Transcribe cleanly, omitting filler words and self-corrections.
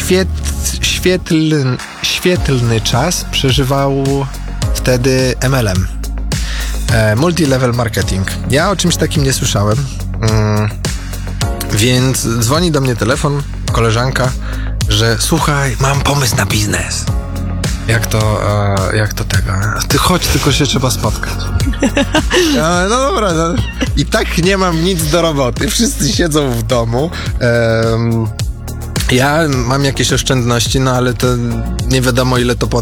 świetlny czas przeżywał wtedy MLM. Multi-level marketing. Ja o czymś takim nie słyszałem, więc dzwoni do mnie telefon, koleżanka, że słuchaj, mam pomysł na biznes. Jak to tego? Ty chodź, tylko się trzeba spotkać. No dobra, no. I tak nie mam nic do roboty. Wszyscy siedzą w domu. Ja mam jakieś oszczędności, no ale to nie wiadomo ile to